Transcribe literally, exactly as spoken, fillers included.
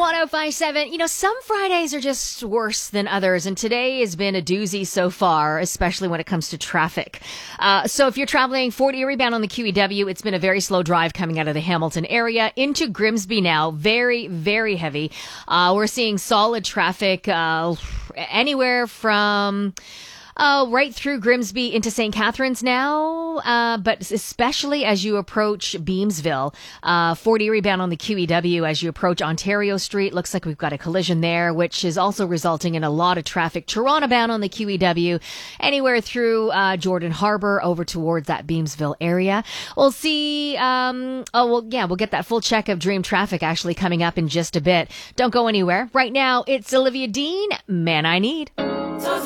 one oh five point seven. You know, some Fridays are just worse than others, and today has been a doozy so far, especially when it comes to traffic. Uh, so if you're traveling forty rebound on the Q E W, it's been a very slow drive coming out of the Hamilton area into Grimsby now. Very, very heavy. Uh, we're seeing solid traffic uh, anywhere from... Uh, right through Grimsby into Saint Catharines now, uh, but especially as you approach Beamsville. Uh, forty rebound on the Q E W as you approach Ontario Street. Looks like we've got a collision there, which is also resulting in a lot of traffic. Toronto bound on the Q E W, anywhere through uh, Jordan Harbor over towards that Beamsville area. We'll see, um, oh, well, yeah, we'll get that full check of Dream traffic actually coming up in just a bit. Don't go anywhere. Right now, it's Olivia Dean, Man I Need.